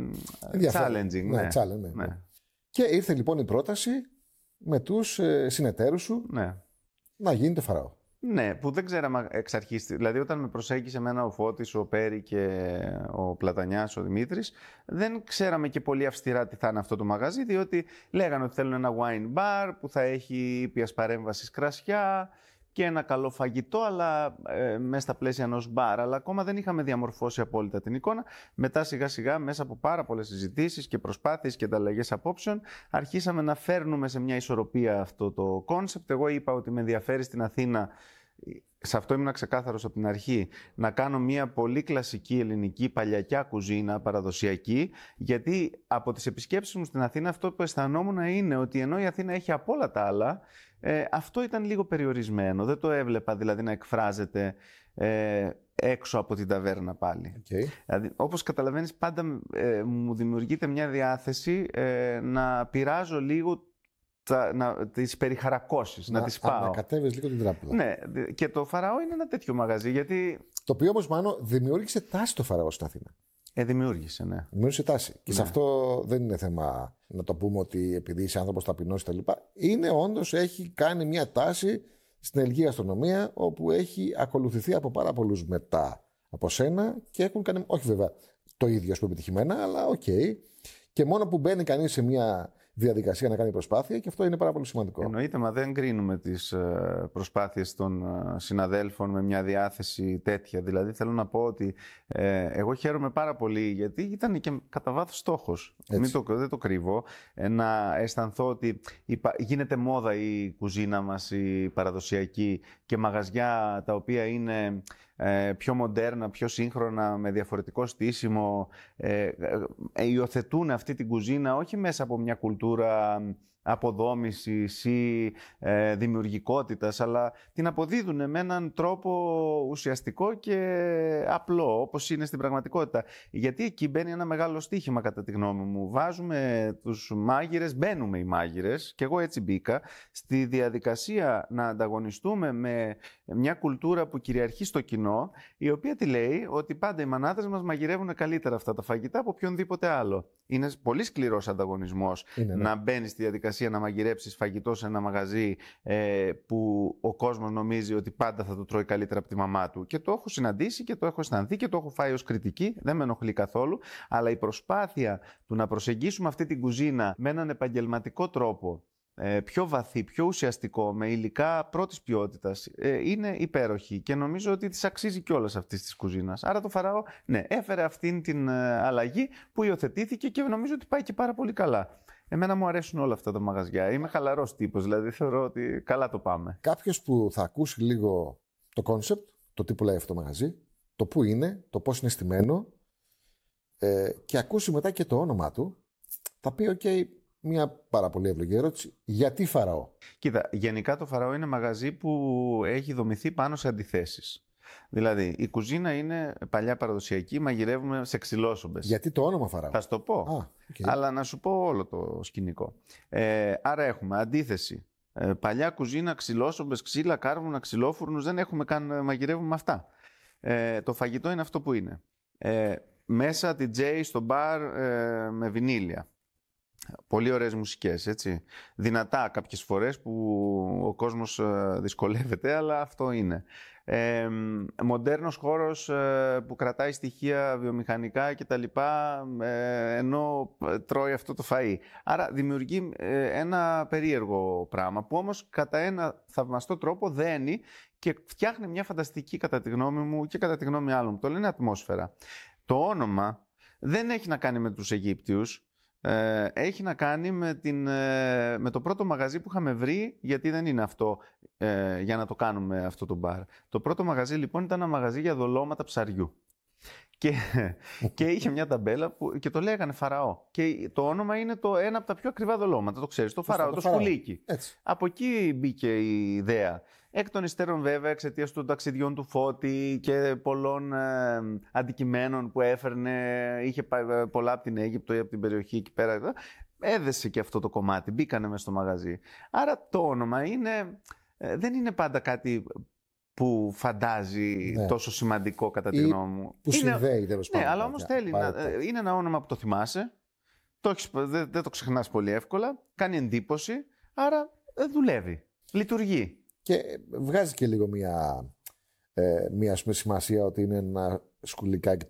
challenging. Ναι, ναι. Και ήρθε λοιπόν η πρόταση με τους συνεταίρους σου να γίνει το Φαραώ. Ναι, που δεν ξέραμε εξ αρχής. Δηλαδή, όταν με προσέγγισε εμένα ο Φώτης, ο Πέρι και ο Πλατανιάς, ο Δημήτρης, δεν ξέραμε και πολύ αυστηρά τι θα είναι αυτό το μαγαζί, διότι λέγανε ότι θέλουν ένα wine bar που θα έχει ήπιας παρέμβασης κρασιά και ένα καλό φαγητό, αλλά μέσα στα πλαίσια ενός μπαρ. Αλλά ακόμα δεν είχαμε διαμορφώσει απόλυτα την εικόνα. Μετά, σιγά-σιγά, μέσα από πάρα πολλές συζητήσεις και προσπάθειες και ανταλλαγές απόψεων, αρχίσαμε να φέρνουμε σε μια ισορροπία αυτό το κόνσεπτ. Εγώ είπα ότι με ενδιαφέρει στην Αθήνα. Σε αυτό ήμουν ξεκάθαρος από την αρχή, να κάνω μια πολύ κλασική ελληνική παλιακιά κουζίνα παραδοσιακή, γιατί από τις επισκέψεις μου στην Αθήνα αυτό που αισθανόμουν είναι ότι ενώ η Αθήνα έχει από όλα τα άλλα, αυτό ήταν λίγο περιορισμένο. Δεν το έβλεπα δηλαδή να εκφράζεται έξω από την ταβέρνα πάλι. Δηλαδή, όπως καταλαβαίνεις, πάντα μου δημιουργείται μια διάθεση να πειράζω λίγο τις περιχαρακώσεις, να τις πάω. Να κατέβεις λίγο την τράπουλα. Ναι, και το Φαραώ είναι ένα τέτοιο μαγαζί, γιατί... Το οποίο όμως, Μάνο, δημιούργησε τάση το Φαραώ στην Αθήνα. Δημιούργησε, ναι. Δημιούργησε τάση. Και σε αυτό δεν είναι θέμα να το πούμε ότι επειδή είσαι άνθρωπος ταπεινός κτλ. Είναι όντως, έχει κάνει μια τάση στην ελληνική γαστρονομία, όπου έχει ακολουθηθεί από πάρα πολλούς μετά από σένα και έχουν κάνει, όχι βέβαια το ίδιο ας πούμε επιτυχημένα, αλλά οκ. Και μόνο που μπαίνει κανείς σε μια διαδικασία να κάνει προσπάθεια, και αυτό είναι πάρα πολύ σημαντικό. Εννοείται, μα δεν κρίνουμε τις προσπάθειες των συναδέλφων με μια διάθεση τέτοια. Δηλαδή θέλω να πω ότι εγώ χαίρομαι πάρα πολύ, γιατί ήταν και κατά βάθος στόχος. Δεν το κρύβω. Να αισθανθώ ότι γίνεται μόδα η κουζίνα μας, η παραδοσιακή, και μαγαζιά τα οποία είναι πιο μοντέρνα, πιο σύγχρονα, με διαφορετικό στήσιμο, υιοθετούν αυτή την κουζίνα όχι μέσα από μια κουλτούρα αποδόμησης ή δημιουργικότητας, αλλά την αποδίδουν με έναν τρόπο ουσιαστικό και απλό, όπως είναι στην πραγματικότητα. Γιατί εκεί μπαίνει ένα μεγάλο στοίχημα, κατά τη γνώμη μου. Βάζουμε τους μάγειρες, μπαίνουμε οι μάγειρες, και εγώ έτσι μπήκα, στη διαδικασία να ανταγωνιστούμε με μια κουλτούρα που κυριαρχεί στο κοινό, η οποία τι λέει, ότι πάντα οι μανάδες μας μαγειρεύουν καλύτερα αυτά τα φαγητά από οποιονδήποτε άλλο. Είναι πολύ σκληρός ανταγωνισμός να μπαίνει στη διαδικασία να μαγειρέψεις φαγητό σε ένα μαγαζί που ο κόσμος νομίζει ότι πάντα θα το τρώει καλύτερα από τη μαμά του. Και το έχω συναντήσει και το έχω αισθανθεί και το έχω φάει ως κριτική, δεν με ενοχλεί καθόλου, αλλά η προσπάθεια του να προσεγγίσουμε αυτή την κουζίνα με έναν επαγγελματικό τρόπο, πιο βαθύ, πιο ουσιαστικό, με υλικά πρώτης ποιότητας, είναι υπέροχη και νομίζω ότι της αξίζει κιόλας αυτής της κουζίνας. Άρα το Φαραώ, ναι, έφερε αυτήν την αλλαγή που υιοθετήθηκε και νομίζω ότι πάει και πάρα πολύ καλά. Εμένα μου αρέσουν όλα αυτά τα μαγαζιά. Είμαι χαλαρός τύπος, δηλαδή θεωρώ ότι καλά το πάμε. Κάποιος που θα ακούσει λίγο το κόνσεπτ, το τι πουλάει αυτό το μαγαζί, το που είναι, το πώς είναι στημένο, και ακούσει μετά και το όνομά του, θα πει ok, μια πάρα πολύ ευλογή ερώτηση. Γιατί Φαραώ? Κοίτα, γενικά το Φαραώ είναι μαγαζί που έχει δομηθεί πάνω σε αντιθέσεις. Δηλαδή, η κουζίνα είναι παλιά παραδοσιακή, μαγειρεύουμε σε ξυλόσομπες. Γιατί το όνομα Φαραώ? Θα σου το πω, αλλά να σου πω όλο το σκηνικό. Άρα έχουμε αντίθεση. Παλιά κουζίνα, ξυλόσομπες, ξύλα, κάρβουνα, ξυλόφουρνους, δεν έχουμε καν, μαγειρεύουμε αυτά. Το φαγητό είναι αυτό που είναι. Μέσα DJ στο μπαρ με βινίλια. Πολύ ωραίες μουσικές, έτσι. Δυνατά κάποιες φορές που ο κόσμος δυσκολεύεται, αλλά αυτό είναι. Μοντέρνος χώρος που κρατάει στοιχεία βιομηχανικά και τα λοιπά, ενώ τρώει αυτό το φαΐ. Άρα δημιουργεί ένα περίεργο πράγμα που όμως κατά ένα θαυμαστό τρόπο δένει και φτιάχνει μια φανταστική, κατά τη γνώμη μου και κατά τη γνώμη άλλων, το λένε ατμόσφαιρα. Το όνομα δεν έχει να κάνει με τους Αιγύπτιους. Έχει να κάνει με το πρώτο μαγαζί που είχαμε βρει, γιατί δεν είναι αυτό για να το κάνουμε αυτό το μπαρ. Το πρώτο μαγαζί λοιπόν ήταν ένα μαγαζί για δολώματα ψαριού. Και είχε μια ταμπέλα και το λέγανε Φαραώ. Και το όνομα είναι ένα από τα πιο ακριβά δολώματα. Το ξέρεις, το Φαραώ, το σκουλίκι. Από εκεί μπήκε η ιδέα. Εκ των υστέρων, βέβαια, εξαιτίας των ταξιδιών του Φώτη και πολλών αντικειμένων που έφερνε, είχε πολλά από την Αίγυπτο ή από την περιοχή εκεί πέρα. Έδεσε και αυτό το κομμάτι, μπήκανε μέσα στο μαγαζί. Άρα το όνομα δεν είναι πάντα κάτι που φαντάζει τόσο σημαντικό κατά τη γνώμη μου. Που συνδέει τέλος πάντων. Ναι, αλλά όμως θέλει είναι ένα όνομα που το θυμάσαι, δεν το ξεχνάς πολύ εύκολα, κάνει εντύπωση, άρα δουλεύει, λειτουργεί. Και βγάζει και λίγο μια σημασία ότι είναι ένα σκουλικάκι